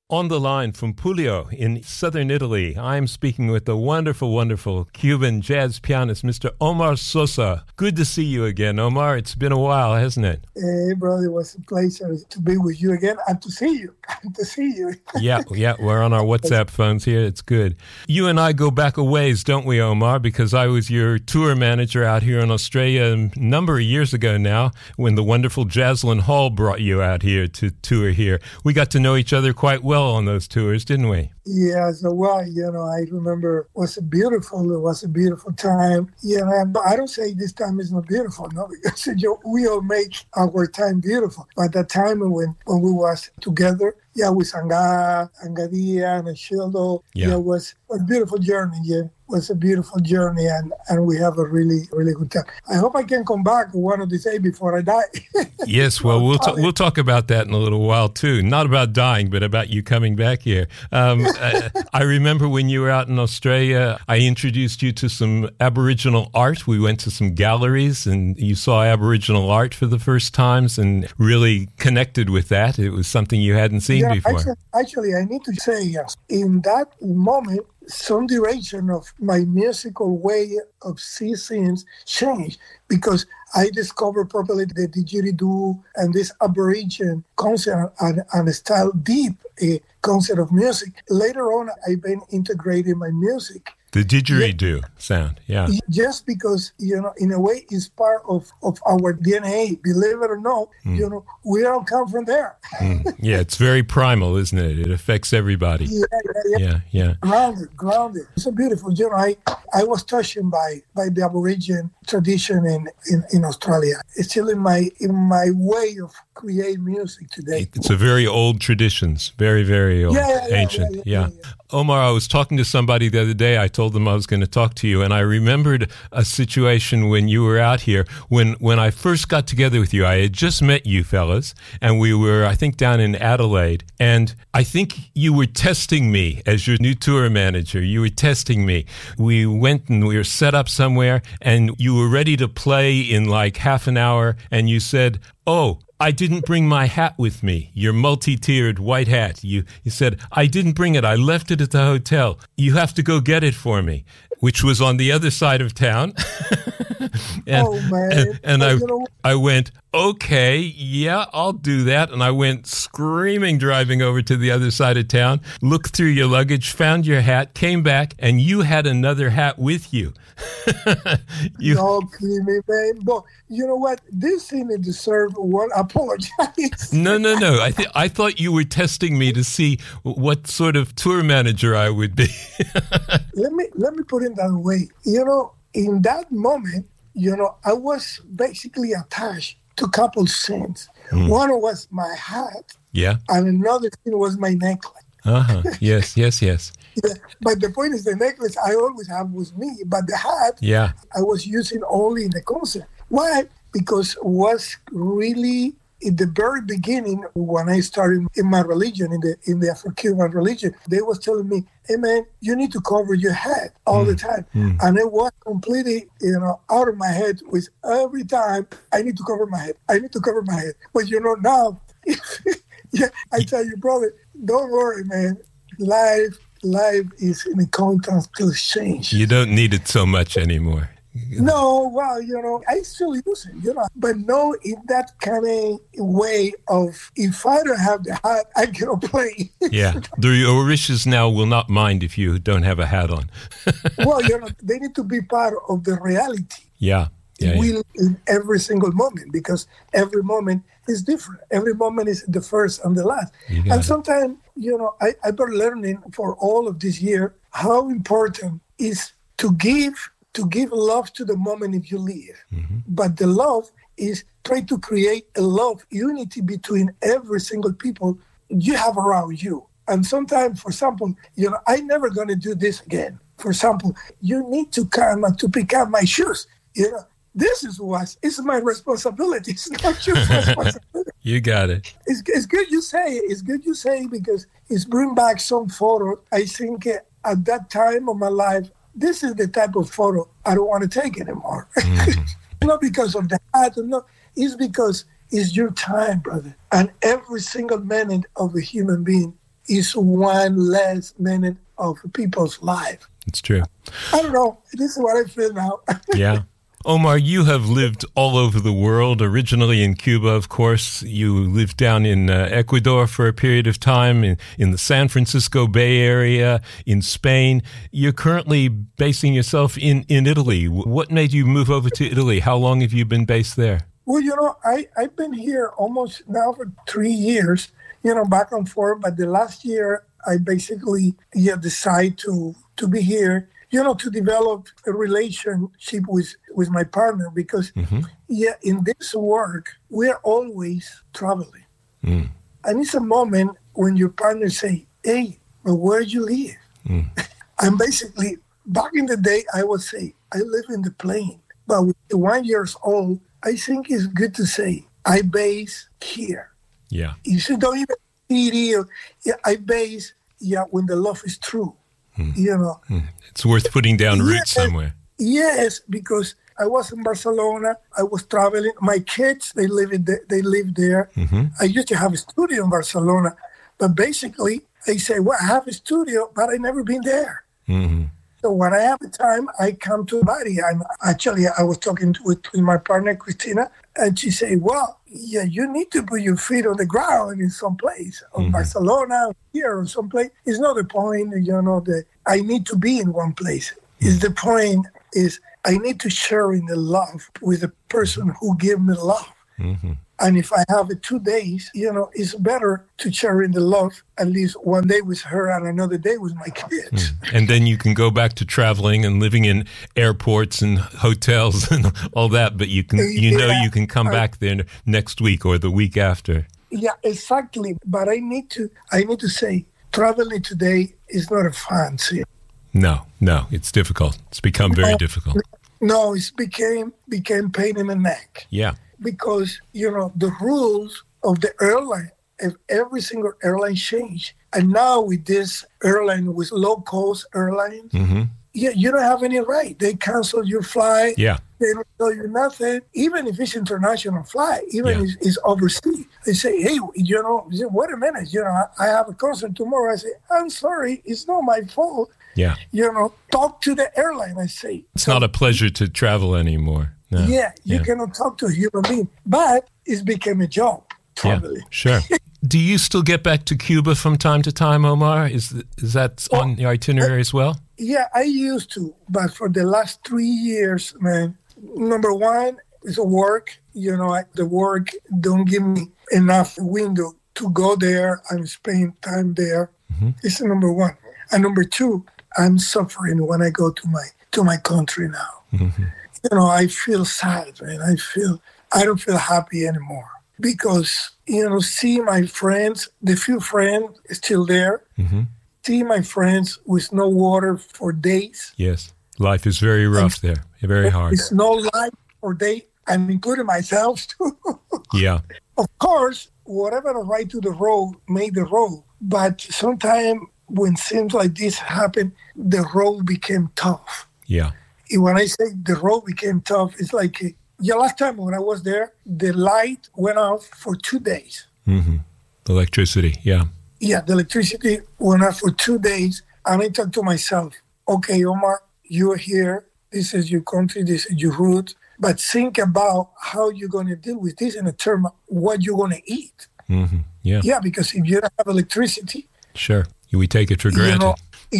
On the line from Puglia in southern Italy, I'm speaking with the wonderful, wonderful Cuban jazz pianist, Mr. Omar Sosa. Good to see you again, Omar. It's been a while, hasn't it? Hey, brother, it was a pleasure to be with you again and to see you. Yeah, we're on our WhatsApp phones here. It's good. You and I go back a ways, don't we, Omar? Because I was your tour manager out here in Australia a number of years ago now when the wonderful Jaslyn Hall brought you out here to tour here. We got to know each other quite well on those tours, didn't we? Yeah, so I remember it was a beautiful time. And I don't say this time is not beautiful, no, because we all make our time beautiful. But the time when we was together, with Angadia and Shildo, it was a beautiful journey, was a beautiful journey, and we have a really, really good time. I hope I can come back one of these days before I die. Yes, well, we'll talk about that in a little while, too. Not about dying, but about you coming back here. I remember when you were out in Australia, I introduced you to some Aboriginal art. We went to some galleries, and you saw Aboriginal art for the first times and really connected with that. It was something you hadn't seen before. Actually, I need to say, in that moment, some direction of my musical way of seeing things changed because I discovered properly the didgeridoo and this Aboriginal concept and style, deep concept of music. Later on, I've been integrating my music. The didgeridoo sound, yeah. Just because, in a way, it's part of our DNA. Believe it or not, we all come from there. Yeah, it's very primal, isn't it? It affects everybody. Yeah. Grounded. It's so beautiful. I was touched by the Aboriginal tradition in Australia. It's still in my way of creating music today. It's a very old traditions, very, very old, ancient. Yeah. Omar, I was talking to somebody the other day. I told them I was going to talk to you, and I remembered a situation when you were out here. When I first got together with you, I had just met you fellas, and we were, I think, down in Adelaide, and I think you were testing me as your new tour manager. You were testing me. We went and we were set up somewhere, and you were ready to play in like half an hour, and you said, "Oh, I didn't bring my hat with me, your multi-tiered white hat." You said, "I didn't bring it. I left it at the hotel. You have to go get it for me," which was on the other side of town. And I went, "Okay, yeah, I'll do that." And I went screaming, driving over to the other side of town, looked through your luggage, found your hat, came back, and you had another hat with you. No, me, man. But you know what? This thing deserves one apology. No. I thought you were testing me to see what sort of tour manager I would be. Let me put it that way. In that moment, I was basically attached to a couple things. One was my hat. Yeah. And another thing was my necklace. Yes. Yeah, but the point is the necklace I always have with me, but the hat I was using only in the concert. Why? Because it was really in the very beginning when I started in my religion, in the Afro-Cuban religion, they was telling me, "Hey man, you need to cover your head all the time." And it was completely, out of my head with every time I need to cover my head. But now, I tell you, brother, don't worry, man. Life is in a constant change. You don't need it so much anymore. No, well, I still use it, but no, in that kind of way of, if I don't have the hat, I cannot play. Yeah, the Orishas now will not mind if you don't have a hat on. Well, they need to be part of the reality. Yeah. In every single moment, because every moment is different. Every moment is the first and the last. And sometimes, I've been learning for all of this year how important is to give love to the moment if you live. But the love is try to create a love unity between every single people you have around you. And sometimes, for example, I'm never going to do this again. For example, you need to come and to pick up my shoes. This is it's my responsibility. It's not your responsibility. You got it. It's good you say it. It's good you say it because it's bring back some photos. I think at that time of my life, this is the type of photo I don't want to take anymore. Not because of the hat. No, it's because it's your time, brother. And every single minute of a human being is one less minute of people's life. It's true. I don't know. This is what I feel now. Yeah. Omar, you have lived all over the world, originally in Cuba, of course. You lived down in Ecuador for a period of time, in the San Francisco Bay Area, in Spain. You're currently basing yourself in Italy. What made you move over to Italy? How long have you been based there? Well, I've been here almost now for 3 years, back and forth. But the last year, I basically decided to be here, to develop a relationship with my partner, because, in this work, we're always traveling. Mm. And it's a moment when your partner say, hey, but where do you live? And basically, back in the day, I would say, I live in the plane. But with 1 year old, I think it's good to say, I base here. Yeah. You see, don't even city. I base, when the love is true. It's worth putting down roots somewhere. Yes, because I was in Barcelona. I was traveling. My kids, they live there. Mm-hmm. I used to have a studio in Barcelona. But basically, I say, well, I have a studio, but I've never been there. Mm-hmm. So when I have the time, I come to Bari. I was talking with my partner, Christina, and she said, well, you need to put your feet on the ground in some place, in Barcelona, here, or someplace. It's not the point, that I need to be in one place. Is the point is I need to share in the love with the person who gave me love. Mm-hmm. And if I have 2 days, it's better to share in the love at least 1 day with her and another day with my kids. And then you can go back to traveling and living in airports and hotels and all that, but you can come back there next week or the week after. Yeah, exactly. But I need to say, traveling today is not a fancy. No, it's difficult. It's become very difficult. No, it's became pain in the neck. Yeah. Because, the rules of the airline, of every single airline changed. And now with this airline, with low-cost airlines, you don't have any right. They cancel your flight. Yeah. They don't tell you nothing. Even if it's international flight, even if it's overseas. They say, hey, wait a minute, I have a concert tomorrow. I say, I'm sorry, it's not my fault. Yeah. Talk to the airline, I say. It's not a pleasure to travel anymore. No. Yeah, you cannot talk to a human being. But it's become a job, traveling. Yeah, sure. Do you still get back to Cuba from time to time, Omar? Is that on the itinerary as well? Yeah, I used to. But for the last 3 years, man, number one is work. The work don't give me enough window to go there and spend time there. Mm-hmm. It's number one. And number two, I'm suffering when I go to my country now. Mm-hmm. I feel sad, man. I don't feel happy anymore because, see my friends, the few friends still there, see my friends with no water for days. Yes. Life is very rough there, very hard. There's no life for days. I'm including myself too. Yeah. Of course, whatever the right to the road made the road. But sometimes when things like this happen, the road became tough. Yeah. When I say the road became tough, it's like, last time when I was there, the light went off for 2 days. Mm-hmm. Electricity, yeah. Yeah, the electricity went off for 2 days. And I thought to myself, okay, Omar, you're here. This is your country. This is your roots. But think about how you're going to deal with this in a term of what you're going to eat. Mm-hmm. Yeah. Yeah, because if you don't have electricity. Sure. We take it for granted.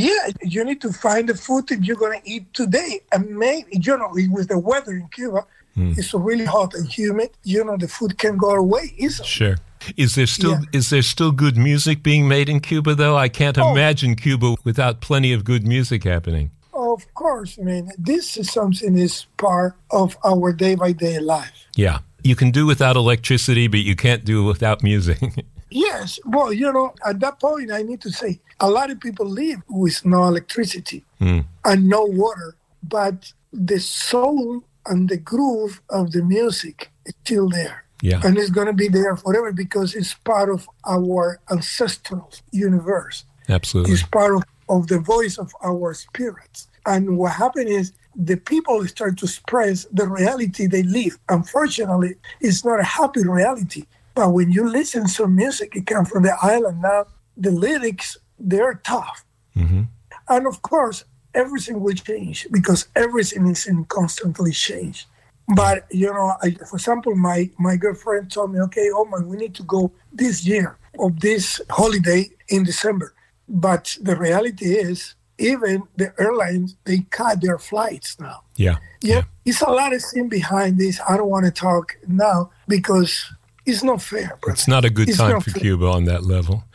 You need to find the food that you're going to eat today. And maybe, with the weather in Cuba, it's really hot and humid. The food can go away easily. Sure. Is there still good music being made in Cuba, though? I can't imagine Cuba without plenty of good music happening. Of course, man. This is something is part of our day-by-day life. Yeah. You can do without electricity, but you can't do without music. Yes. Well, at that point, I need to say, a lot of people live with no electricity and no water, but the soul and the groove of the music is still there. Yeah. And it's going to be there forever because it's part of our ancestral universe. Absolutely. It's part of the voice of our spirits. And what happened is the people start to express the reality they live. Unfortunately, it's not a happy reality. But when you listen to music, it comes from the island now, the lyrics, they're tough. Mm-hmm. And of course, everything will change because everything is in constantly change. But, for example, my girlfriend told me, okay, Omar, we need to go this year of this holiday in December. But the reality is, even the airlines, they cut their flights now. Yeah. It's a lot of thing behind this. I don't want to talk now because it's not fair. Brother. It's not a good time for Cuba on that level.